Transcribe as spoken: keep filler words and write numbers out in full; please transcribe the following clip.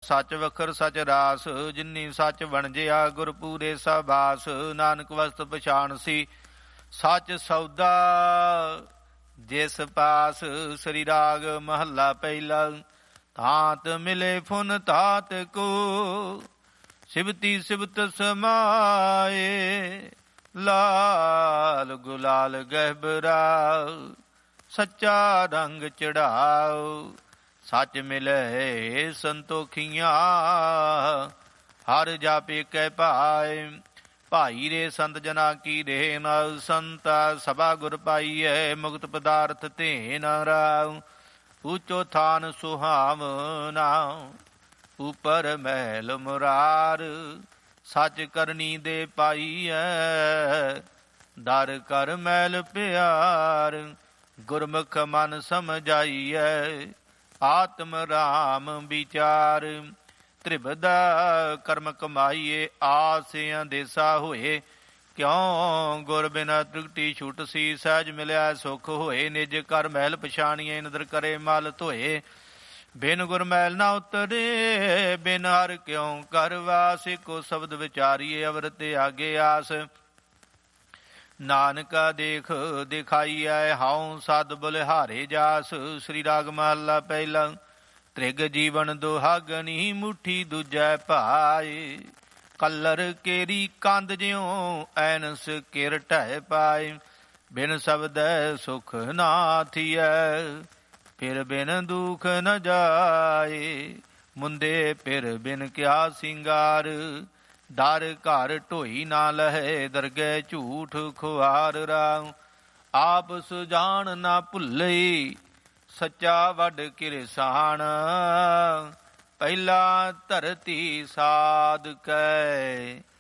ਸੱਚ ਵਖਰ ਸਚ ਰਾਸ, ਜਿਨੀ ਸੱਚ ਵਣਜਿਆ ਗੁਰ ਪੂਰੇ ਸਬਾਸ। ਨਾਨਕ ਵਸਤ ਪਛਾਣ ਸੀ ਸੱਚ ਸੌਦਾ ਜਿਸ ਪਾਸ। ਸ੍ਰੀ ਰਾਗ ਮਹੱਲਾ ਪਹਿਲਾ। ਤਾਤ ਮਿਲੇ ਫੁਨ ਤਾਤ ਕੋ, ਸਿਵਤੀ ਸਿਵਤ ਸਮਾਏ। ਲਾਲ ਗੁਲਾਲ ਗਹਿਬਰਾ, ਸੱਚਾ ਰੰਗ ਚੜਾਓ। ਸੱਚ ਮਿਲੇ ਸੰਤੋਖੀਆਂ, ਹਰ ਜਾਪੇ ਕਹਿ ਪਾਏ। ਭਾਈ ਰੇ ਸੰਤ ਜਨਾ ਕੀ ਰੇ ਨਾਲ, ਸੰਤਾ ਸਭਾ ਗੁਰ ਪਾਈਐ। ਮੁਕਤ ਪਦਾਰਥ ਤੇ ਨ ਰਾਉ, ਉੱਚੋ ਥਾਨ ਸੁਹਾਵਨਾ। ਉਪਰ ਮਹਿਲ ਮੁਰਾਰ, ਸੱਚ ਕਰਨੀ ਦੇ ਪਾਈਐ। ਦਰ ਕਰ ਮਹਿਲ ਪਿਆਰ, ਗੁਰਮੁਖ ਮਨ ਸਮਝਾਈਐ। ਆਤਮ ਰਾਮ ਵਿਚਾਰ, ਤ੍ਰਿਬਦ ਕਰਮ ਕਮਾਈਏ। ਆਸ ਅੰਦੇਸਾ ਹੋਏ, ਕਿਉ ਗੁਰ ਬਿਨਾ ਤ੍ਰਿਗਟੀ ਛੁਟ ਸੀ। ਸਹਿਜ ਮਿਲਿਆ ਸੁਖ ਹੋਏ, ਨਿਜ ਕਰ ਮਹਿਲ ਪਛਾਣੀਏ। ਨਦਰ ਕਰੇ ਮਲ ਧੋਏ, ਬਿਨ ਗੁਰ ਮਹਿਲ ਨਾ ਉਤਰੇ। ਬਿਨ ਹਰ ਕਿਉ ਕਰ ਵਾਸ, ਇੱਕੋ ਸ਼ਬਦ ਵਿਚਾਰੀਏ। ਅਵਰਤ ਆਗੇ ਆਸ, ਨਾਨਕਾ ਦੇਖ ਦਿਖਾਈਐ। ਹਾਉ ਸਦ ਬਲਿਹਾਰੇ ਜਾਸ। ਸ੍ਰੀ ਰਾਗ ਮਹੱਲਾ ਪਹਿਲਾ। ਤ੍ਰਿਗ ਜੀਵਨ ਦੁਹਾਗਣੀ, ਮੁੱਠੀ ਦੂਜੈ ਭਾਏ। ਕਲਰ ਕੇਰੀ ਕੰਦ ਜਿਉ, ਐਨਸ ਕਿਰ ਢਹਿ ਪਾਏ। ਬਿਨ ਸ਼ਬਦੈ ਸੁਖ ਨਾ ਥੀਐ, ਫਿਰ ਬਿਨ ਦੁਖ ਨ ਜਾਏ। ਮੁੰਦੇ ਫਿਰ ਬਿਨ ਕਿਆ ਸਿੰਗਾਰ, ਦਰ ਘਰ ਢੋਈ ਨਾ ਲਹੇ। ਦਰਗਹਿ ਝੂਠ ਖੁਆਰ ਰਾਉ, ਆਪ ਸੁਜਾਨ ਨਾ ਭੁੱਲੇ। ਸੱਚਾ ਵੱਡ ਕਿਰਸਾਨ, ਪਹਿਲਾ ਧਰਤੀ ਸਾਧ ਕੈ।